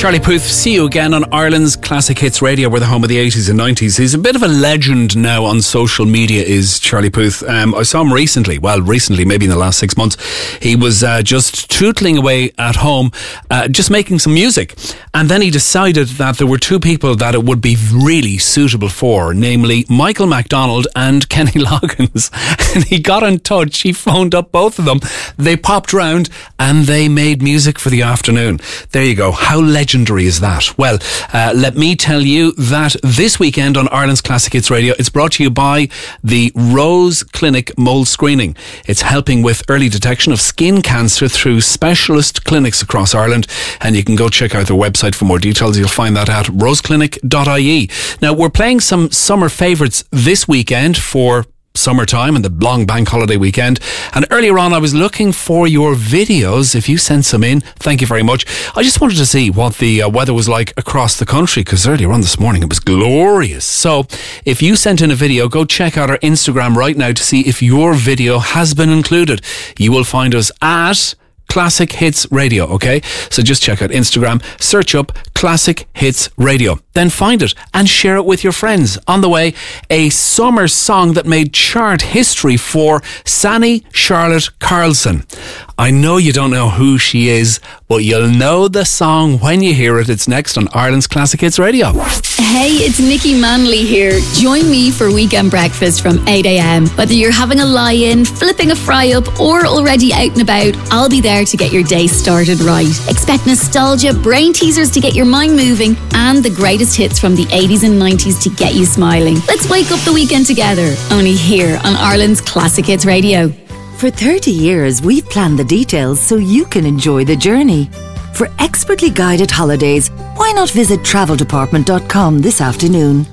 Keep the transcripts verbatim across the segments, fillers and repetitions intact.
Charlie Puth, see you again on Ireland's Classic Hits Radio. We're the home of the eighties and nineties. He's a bit of a legend now on social media, is Charlie Puth. Um, I saw him recently, well, recently, maybe in the last six months. He was uh, just tootling away at home, uh, just making some music. And then he decided that there were two people that it would be really suitable for, namely Michael McDonald and Kenny Loggins. And he got in touch, he phoned up both of them. They popped round and they made music for the afternoon. There you go. How legendary is that? Well, uh, let me tell you that this weekend on Ireland's Classic Hits Radio, it's brought to you by the Rose Clinic Mold Screening. It's helping with early detection of skin cancer through specialist clinics across Ireland, and you can go check out their website for more details. You'll find that at rose clinic dot I E. Now, we're playing some summer favourites this weekend for summertime and the long bank holiday weekend, and earlier on I was looking for your videos. If you sent some in, thank you very much. I just wanted to see what the uh, weather was like across the country, because earlier on this morning it was glorious. So if you sent in a video, go check out our Instagram right now to see if your video has been included. You will find us at Classic Hits Radio, okay? So just check out Instagram, search up Classic Hits Radio, then find it and share it with your friends. On the way, a summer song that made chart history for Sanny Charlotte Carlson. I know you don't know who she is, but you'll know the song when you hear it. It's next on Ireland's Classic Hits Radio. Hey, it's Nikki Manley here. Join me for weekend breakfast from eight a.m. Whether you're having a lie-in, flipping a fry-up, or already out and about, I'll be there to get your day started right. Expect nostalgia, brain teasers to get your mind moving, and the greatest hits from the eighties and nineties to get you smiling. Let's wake up the weekend together, only here on Ireland's Classic Hits Radio. For thirty years, we've planned the details so you can enjoy the journey. For expertly guided holidays, why not visit travel department dot com this afternoon?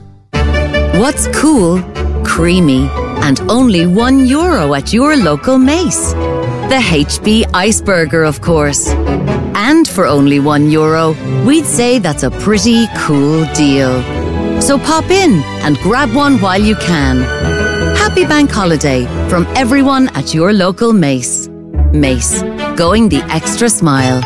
What's cool, creamy, and only one euro at your local Mace? The H B Iceberger, of course. And for only one euro, we'd say that's a pretty cool deal. So pop in and grab one while you can. Happy Bank Holiday from everyone at your local Mace. Mace, going the extra smile.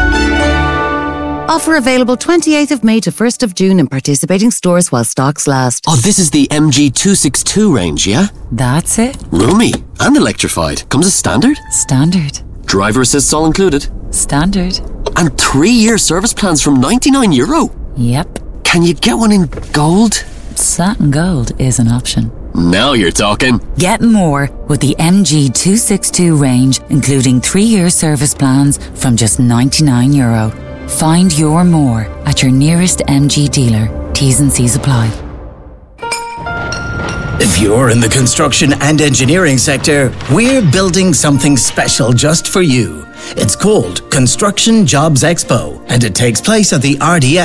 Offer available twenty-eighth of May to first of June in participating stores while stocks last. Oh, this is the M G two sixty-two range, yeah? That's it. Roomy and electrified. Comes as standard? Standard. Driver assists all included? Standard. And three-year service plans from ninety-nine euro? Yep. Can you get one in gold? Satin gold is an option. Now you're talking. Get more with the M G two sixty-two range, including three-year service plans from just ninety-nine euro. Find your more at your nearest M G dealer. T's and C's apply. If you're in the construction and engineering sector, we're building something special just for you. It's called Construction Jobs Expo, and it takes place at the R D